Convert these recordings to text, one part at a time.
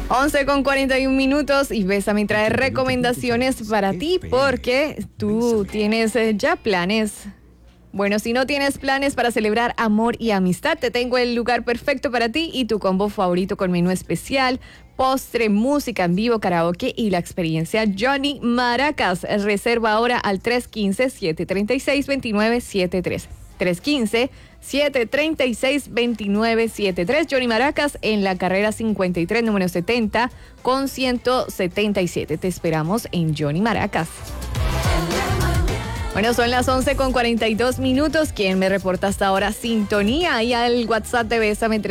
11:41 y Bésame trae recomendaciones para ti porque tú tienes ya planes. Bueno, si no tienes planes para celebrar amor y amistad, te tengo el lugar perfecto para ti y tu combo favorito con menú especial, postre, música en vivo, karaoke y la experiencia Johnny Maracas. Reserva ahora al 315-736-2973. 315-736-2973. Johnny Maracas en la carrera 53, número 70, con 177. Te esperamos en Johnny Maracas. Bueno, son las 11:42. ¿Quién me reporta hasta ahora sintonía? Ahí al WhatsApp de Bésame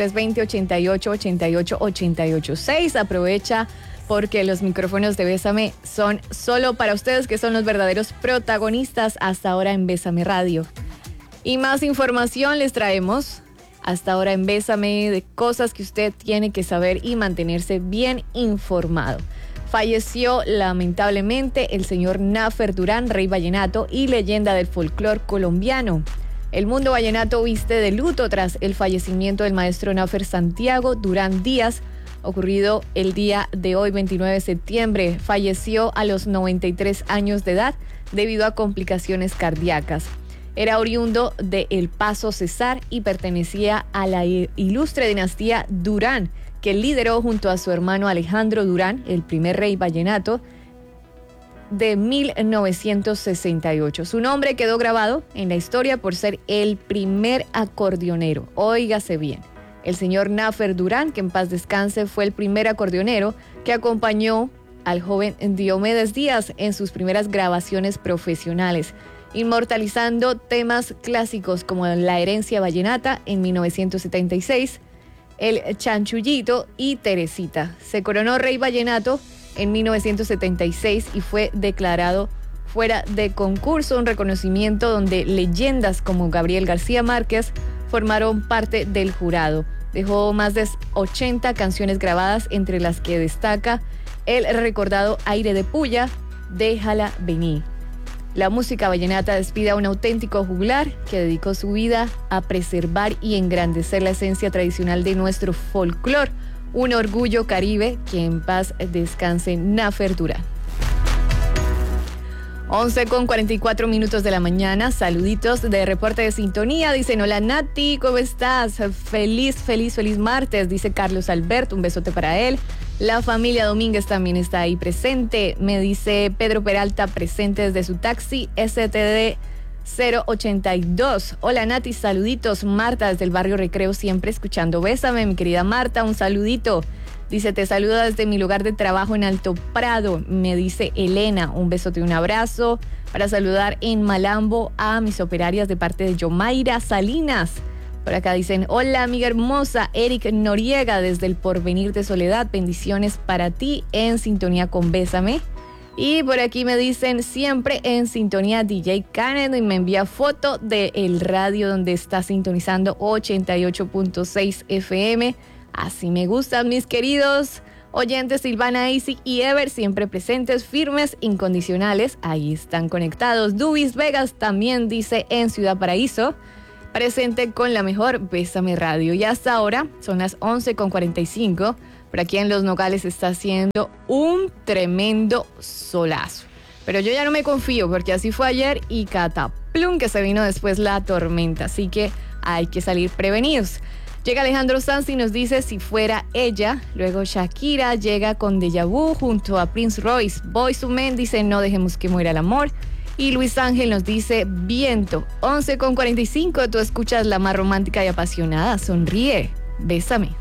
320-88-88-886. Aprovecha porque los micrófonos de Bésame son solo para ustedes, que son los verdaderos protagonistas hasta ahora en Bésame Radio. Y más información les traemos hasta ahora en Bésame de cosas que usted tiene que saber y mantenerse bien informado. Falleció lamentablemente el señor Nafer Durán, rey vallenato y leyenda del folclore colombiano. El mundo vallenato viste de luto tras el fallecimiento del maestro Nafer Santiago Durán Díaz, ocurrido el día de hoy, 29 de septiembre. Falleció a los 93 años de edad debido a complicaciones cardíacas. Era oriundo de El Paso, Cesar, y pertenecía a la ilustre dinastía Durán, que lideró junto a su hermano Alejandro Durán, el primer rey vallenato de 1968. Su nombre quedó grabado en la historia por ser el primer acordeonero. Óigase bien, el señor Nafer Durán, que en paz descanse, fue el primer acordeonero que acompañó al joven Diomedes Díaz en sus primeras grabaciones profesionales, inmortalizando temas clásicos como La herencia vallenata en 1976, El chanchullito y Teresita. Se coronó rey vallenato en 1976 y fue declarado fuera de concurso, un reconocimiento donde leyendas como Gabriel García Márquez formaron parte del jurado. Dejó más de 80 canciones grabadas, entre las que destaca el recordado Aire de Puya, Déjala venir. La música vallenata despide a un auténtico juglar que dedicó su vida a preservar y engrandecer la esencia tradicional de nuestro folclore. Un orgullo caribe, que en paz descanse Nafer Durán. 11:44 de la mañana. Saluditos de reporte de sintonía. Dicen: hola Nati, ¿cómo estás? Feliz martes, dice Carlos Alberto. Un besote para él. La familia Domínguez también está ahí presente. Me dice Pedro Peralta, presente desde su taxi STD 082. Hola Nati, saluditos. Marta desde el barrio Recreo, siempre escuchando Bésame. Mi querida Marta, un saludito. Dice: te saluda desde mi lugar de trabajo en Alto Prado. Me dice Elena, un besote y un abrazo. Para saludar en Malambo a mis operarias de parte de Yomaira Salinas. Por acá dicen: hola amiga hermosa, Eric Noriega desde el Porvenir de Soledad. Bendiciones para ti, en sintonía con Bésame. Y por aquí me dicen: siempre en sintonía DJ Kenneth, y me envía foto del radio donde está sintonizando 88.6 FM. Así me gustan mis queridos oyentes. Silvana, Easy y Ever, siempre presentes, firmes, incondicionales. Ahí están conectados. Dubis Vegas también dice en Ciudad Paraíso, presente con la mejor Bésame Radio. Y hasta ahora son las 11:45. Por aquí en Los Nogales está haciendo un tremendo solazo. Pero yo ya no me confío, porque así fue ayer y cataplum que se vino después la tormenta. Así que hay que salir prevenidos. Llega Alejandro Sanz y nos dice Si fuera ella. Luego Shakira llega con Deja Vu junto a Prince Royce. Boyz II Men dice No dejemos que muera el amor. Y Luis Ángel nos dice Viento. 11:45. Tú escuchas la más romántica y apasionada. Sonríe. Bésame.